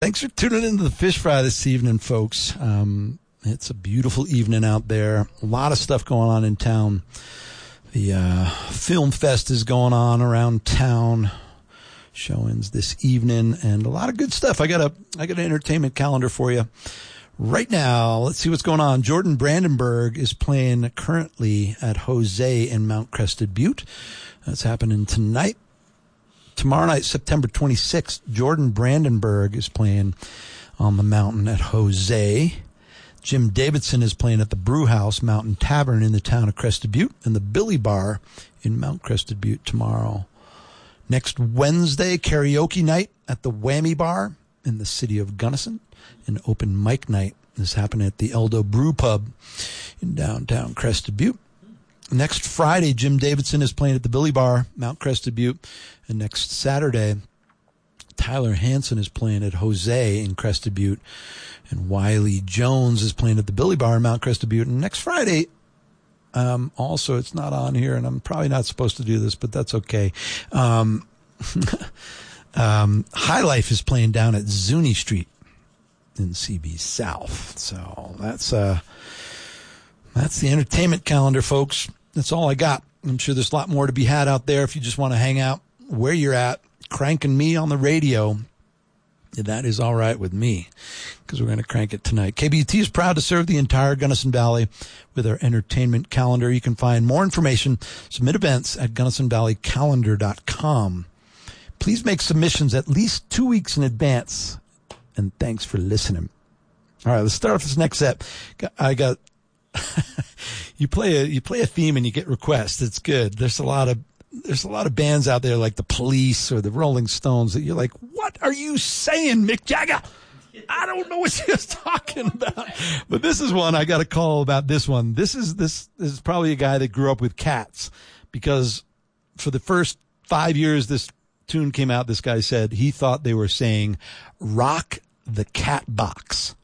Thanks for tuning into the Fish Fry this evening, folks. It's a beautiful evening out there. A lot of stuff going on in town. The Film Fest is going on around town. Showings this evening and a lot of good stuff. I got an entertainment calendar for you right now. Let's see what's going on. Jordan Brandenburg is playing currently at Jose in Mount Crested Butte. That's happening tonight. Tomorrow night, September 26th, Jordan Brandenburg is playing on the mountain at Jose. Jim Davidson is playing at the Brew House Mountain Tavern in the town of Crested Butte and the Billy Bar in Mount Crested Butte tomorrow. Next Wednesday, karaoke night at the Whammy Bar in the city of Gunnison. An open mic night is happening at the Eldo Brew Pub in downtown Crested Butte. Next Friday, Jim Davidson is playing at the Billy Bar, Mount Crested Butte. And next Saturday, Tyler Hansen is playing at Jose in Crested Butte. And Wiley Jones is playing at the Billy Bar in Mount Crested Butte. And next Friday, also, it's not on here, and I'm probably not supposed to do this, but that's okay. High Life is playing down at Zuni Street in CB South. So that's the entertainment calendar, folks. That's all I got. I'm sure there's a lot more to be had out there if you just want to hang out where you're at, cranking me on the radio. That is all right with me because we're going to crank it tonight. KBT is proud to serve the entire Gunnison Valley with our entertainment calendar. You can find more information, submit events at GunnisonValleyCalendar.com. Please make submissions at least 2 weeks in advance. And thanks for listening. All right, let's start off this next set. I got you play a theme and you get requests. It's good. There's a lot of bands out there like the Police or the Rolling Stones that you're like, what are you saying, Mick Jagger? I don't know what you're talking about. But this is one I got a call about. This one. This is probably a guy that grew up with Cats, because for the first 5 years this tune came out, this guy said he thought they were saying rock the cat box.